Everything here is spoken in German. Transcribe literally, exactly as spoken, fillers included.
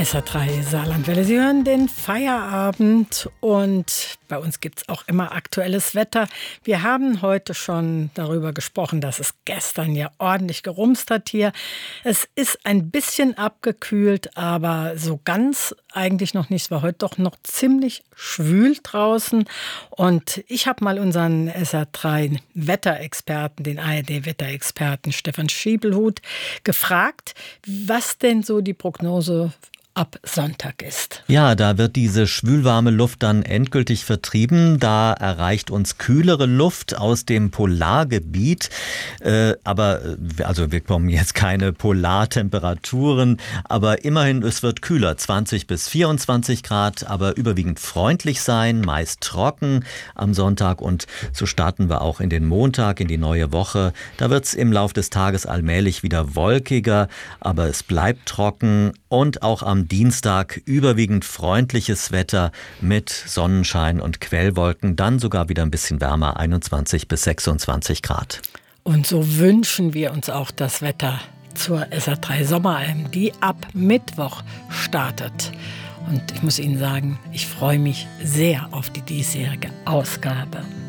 S R drei Saarlandwelle. Sie hören den Feierabend und bei uns gibt es auch immer aktuelles Wetter. Wir haben heute schon darüber gesprochen, dass es gestern ja ordentlich gerumst hat hier. Es ist ein bisschen abgekühlt, aber so ganz eigentlich noch nicht. Es war heute doch noch ziemlich schwül draußen. Und ich habe mal unseren S R drei Wetterexperten, den A R D-Wetterexperten Stefan Schiebelhut, gefragt, was denn so die Prognose ab Sonntag ist. Ja, da wird diese schwülwarme Luft dann endgültig vertrieben. Da erreicht uns kühlere Luft aus dem Polargebiet. Äh, aber also wir bekommen jetzt keine Polartemperaturen, aber immerhin, es wird kühler, zwanzig bis vierundzwanzig Grad, aber überwiegend freundlich sein, meist trocken am Sonntag, und so starten wir auch in den Montag, in die neue Woche. Da wird es im Laufe des Tages allmählich wieder wolkiger, aber es bleibt trocken, und auch am Dienstag überwiegend freundliches Wetter mit Sonnenschein und Quellwolken, dann sogar wieder ein bisschen wärmer, einundzwanzig bis sechsundzwanzig Grad. Und so wünschen wir uns auch das Wetter zur S R drei Sommeralm, die ab Mittwoch startet. Und ich muss Ihnen sagen, ich freue mich sehr auf die diesjährige Ausgabe.